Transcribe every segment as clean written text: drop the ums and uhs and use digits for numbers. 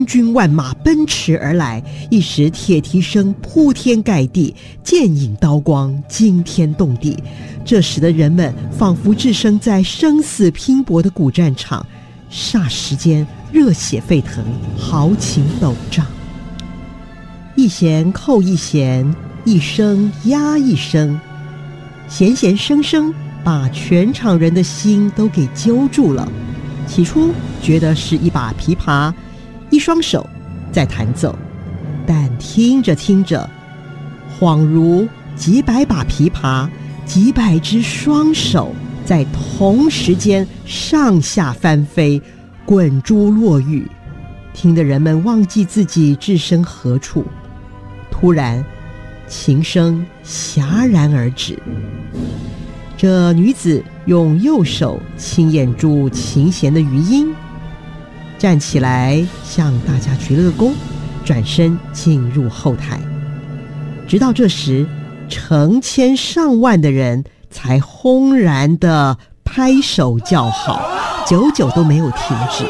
军万马奔驰而来，一时铁蹄声铺天盖地，剑影刀光惊天动地。这时的人们仿佛置身在生死拼搏的古战场，霎时间热血沸腾，豪情陡涨。一弦扣一弦，一声压一声，弦弦声声把全场人的心都给揪住了。起初觉得是一把琵琶，一双手在弹奏，但听着听着，恍如几百把琵琶，几百只双手在同时间上下翻飞，滚珠落玉，听得人们忘记自己置身何处。突然琴声戛然而止，这女子用右手轻掩住琴弦的余音，站起来向大家鞠了个躬，转身进入后台。直到这时，成千上万的人才轰然地拍手叫好，久久都没有停止。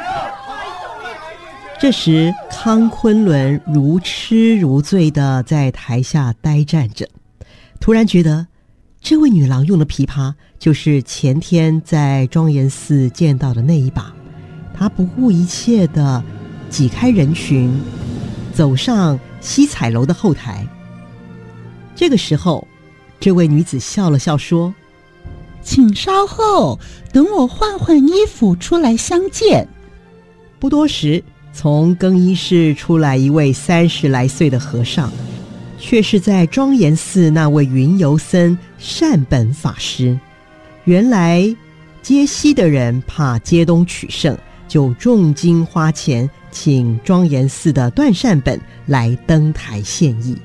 这时康昆仑如痴如醉地在台下呆站着，突然觉得这位女郎用的琵琶就是前天在庄严寺见到的那一把。他不顾一切地挤开人群，走上西彩楼的后台。这个时候，这位女子笑了笑说：“ 请稍后，等我换换衣服出来相见。” 不多时，从更衣室出来一位30来岁的和尚，却是在庄严寺那位云游僧善本法师。原来接西的人怕接东取胜，就重金花钱请庄严寺的段善本来登台献艺。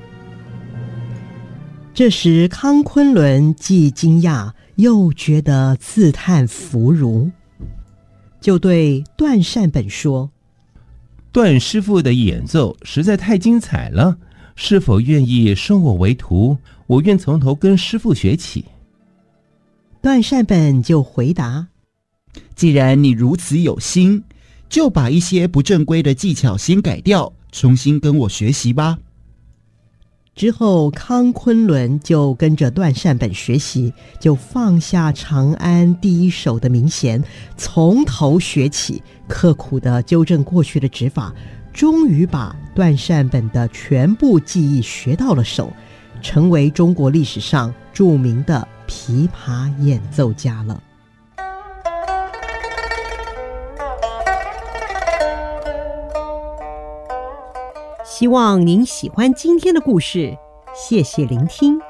这时康昆仑既惊讶又觉得自叹弗如，就对段善本说：“ 段师傅的演奏实在太精彩了，是否愿意收我为徒？我愿从头跟师傅学起。” 段善本就回答：“ 既然你如此有心，就把一些不正规的技巧先改掉，重新跟我学习吧。” 之后康昆仑就跟着段善本学习，就放下长安第一手的名弦，从头学起，刻苦地纠正过去的指法，终于把段善本的全部技艺学到了手，成为中国历史上著名的琵琶演奏家了。希望您喜欢今天的故事，谢谢聆听。